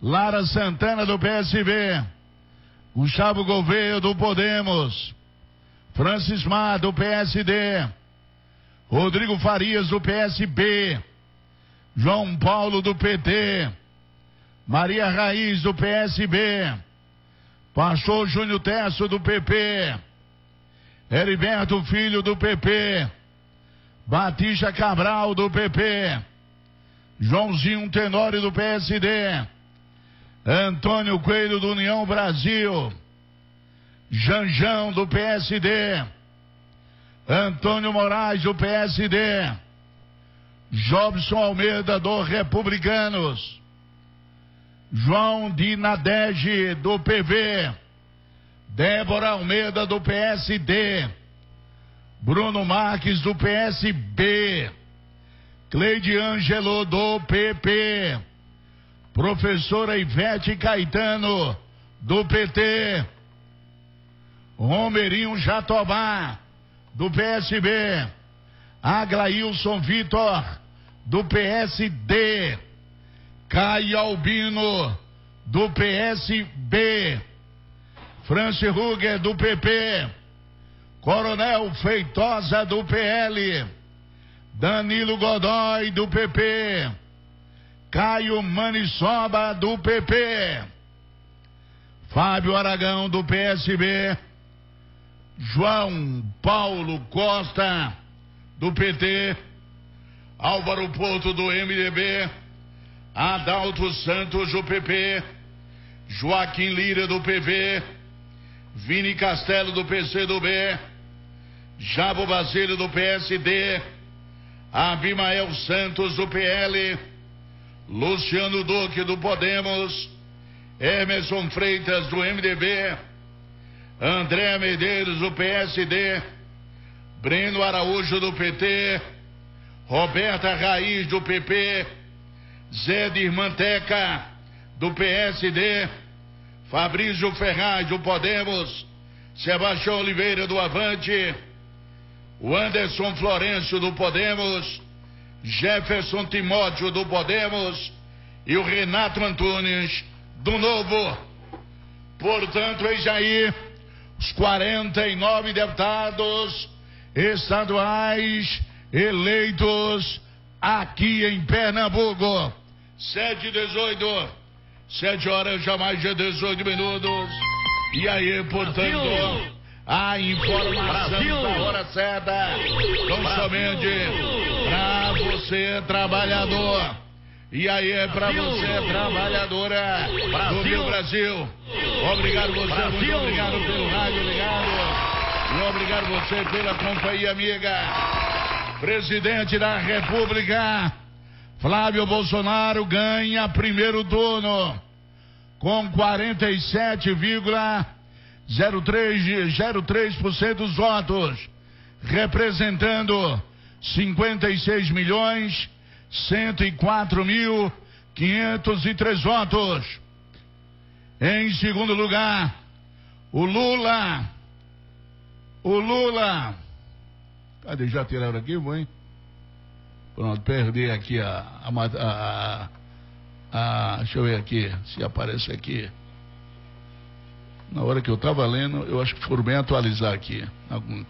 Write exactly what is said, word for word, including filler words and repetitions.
Lara Santana, do P S B. Gustavo Gouveia, do Podemos. Francis Mar, do P S D. Rodrigo Farias, do P S B. João Paulo, do P T. Maria Raiz, do P S B. Pastor Júnior Tesso, do P P. Heriberto Filho, do P P. Batista Cabral, do P P. Joãozinho Tenório, do P S D. Antônio Coelho, do União Brasil. Janjão, do P S D. Antônio Moraes, do P S D. Jobson Almeida, do Republicanos. João Dinadege, do P V. Débora Almeida, do P S D. Bruno Marques, do P S B. Cleide Ângelo, do P P. Professora Ivete Caetano, do P T. Romerinho Jatobá, do P S B. Aglailson Vitor, do P S D. Caio Albino, do P S B. Franci Ruger, do P P. Coronel Feitosa, do P L. Danilo Godoy, do P P. Caio Maniçoba, do P P. Fábio Aragão, do P S B. João Paulo Costa, do P T. Álvaro Porto, do M D B. Adalto Santos, do P P. Joaquim Lira, do P V. Vini Castelo, do P C do B. Jabo Basílio, do P S D. Abimael Santos, do P L. Luciano Duque, do Podemos. Emerson Freitas, do M D B. André Medeiros, do P S D. Breno Araújo, do P T. Roberta Raiz, do P P. Zé Dirmanteca, do P S D. Fabrício Ferraz, do Podemos. Sebastião Oliveira, do Avante. O Anderson Florencio, do Podemos. Jefferson Timóteo, do Podemos. E o Renato Antunes, do Novo. Portanto, eis aí os quarenta e nove deputados estaduais eleitos aqui em Pernambuco. Sete e dezoito, sete horas já mais de dezoito minutos. E aí, portanto, Brasil, a informação Brasil, da hora certa, tão somente para você, trabalhador. E aí é para você, trabalhadora Brasil, do Rio Brasil. Obrigado você, Brasil, muito obrigado pelo rádio ligado. E obrigado você pela companhia amiga. Presidente da República, Flávio Bolsonaro, ganha primeiro turno com quarenta e sete vírgula zero três por cento dos votos, representando cinquenta e seis milhões cento e quatro mil quinhentos e três votos. Em segundo lugar, o Lula. O Lula. Cadê? Já tiraram aqui, mãe? Pronto, perdi aqui a, a, a, a. Deixa eu ver aqui, se aparece aqui. Na hora que eu estava lendo, eu acho que foram bem atualizar aqui. Algum